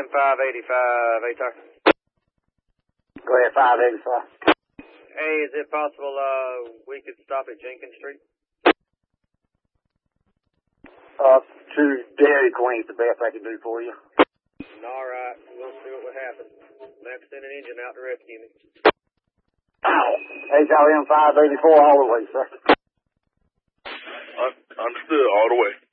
585, ATAR. Go ahead, 585. Hey, is it possible we could stop at Jenkins Street? To Dairy Queen's the best I can do for you. All right, we'll see what happens. Max send an engine out to rescue me. HRM 584 all the way, sir. Understood, all the way.